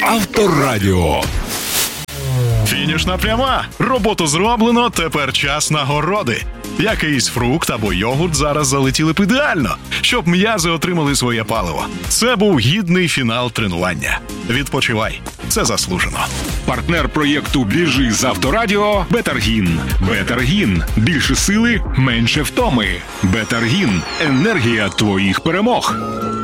Авторадіо. Фінішна пряма. Роботу зроблено, тепер час нагороди. Якийсь фрукт або йогурт зараз залетіли б ідеально, щоб м'язи отримали своє паливо. Це був гідний фінал тренування. Відпочивай. Це заслужено. Партнер проєкту «Біжи з Авторадіо» – Бетаргін. Бетаргін. Більше сили, менше втоми. Бетаргін. Енергія твоїх перемог.